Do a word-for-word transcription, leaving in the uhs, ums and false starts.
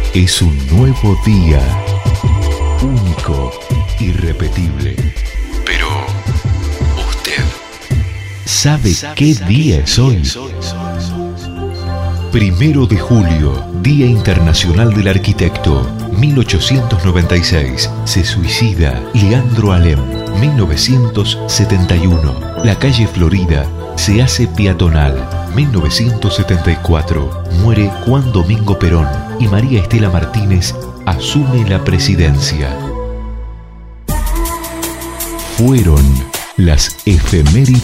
Es un nuevo día, único, irrepetible. Pero, ¿usted sabe qué día es hoy? Primero de julio, Día Internacional del Arquitecto. mil ochocientos noventa y seis. Se suicida Leandro Alem. mil novecientos setenta y uno. La calle Florida se hace peatonal. mil novecientos setenta y cuatro. Muere Juan Domingo Perón y María Estela Martínez asume la presidencia. Fueron las efemérides